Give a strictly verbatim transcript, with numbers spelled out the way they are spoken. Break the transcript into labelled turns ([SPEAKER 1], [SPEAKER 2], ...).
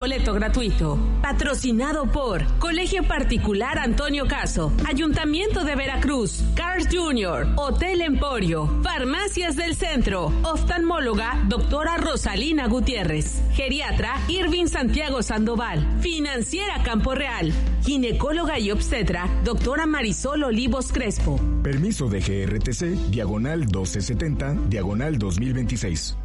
[SPEAKER 1] Boleto gratuito. Patrocinado por Colegio Particular Antonio Caso, Ayuntamiento de Veracruz, Carl's junior, Hotel Emporio, Farmacias del Centro, Oftalmóloga Doctora Rosalina Gutiérrez, Geriatra Irving Santiago Sandoval, Financiera Campo Real, Ginecóloga y Obstetra Doctora Marisol Olivos Crespo.
[SPEAKER 2] Permiso de G R T C, diagonal doce setenta, diagonal dos mil veintiséis.